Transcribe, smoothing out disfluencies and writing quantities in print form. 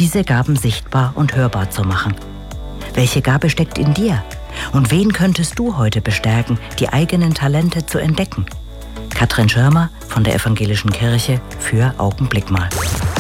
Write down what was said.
diese Gaben sichtbar und hörbar zu machen. Welche Gabe steckt in dir? Und wen könntest du heute bestärken, die eigenen Talente zu entdecken? Katrin Schirmer von der Evangelischen Kirche für Augenblick mal.